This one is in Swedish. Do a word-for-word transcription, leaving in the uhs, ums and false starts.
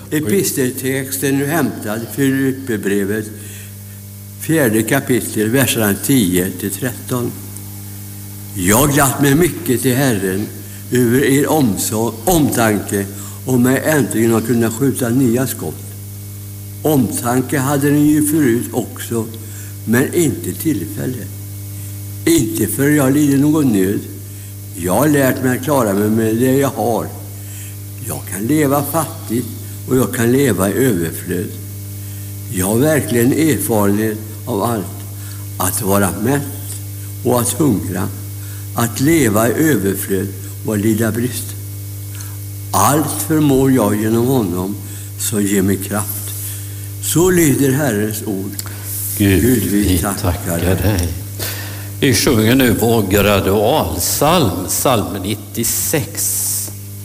Episteltexten är hämtad i Filipperbrevet, fjärde kapitel, verserna tio till tretton. Jag glatt mig mycket till Herren över er omsorg, omtanke om mig äntligen har kunnat skjuta nya skott. Omtanke hade ni ju förut också, men inte tillfälle. Inte för jag lider någon nöd. Jag har lärt mig att klara mig med det jag har. Jag kan leva fattigt och jag kan leva i överflöd. Jag har verkligen erfarenhet av allt. Att vara mätt och att hungra. Att leva i överflöd och att lida brist. Allt förmår jag genom honom som ger mig kraft. Så lyder Herrens ord. Gud, Gud vi tackar, tackar dig. dig. Vi sjunger nu vår gradualsalm, psalm nittiosex.